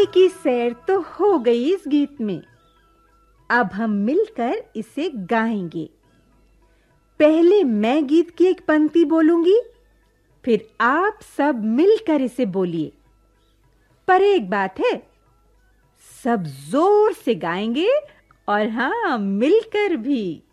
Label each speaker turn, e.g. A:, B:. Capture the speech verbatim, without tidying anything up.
A: की सैर तो हो गई इस गीत में। अब हम मिलकर इसे गाएंगे। पहले मैं गीत की एक पंक्ति बोलूंगी, फिर आप सब मिलकर इसे बोलिए। पर एक बात है, सब जोर से गाएंगे और हां, मिलकर भी।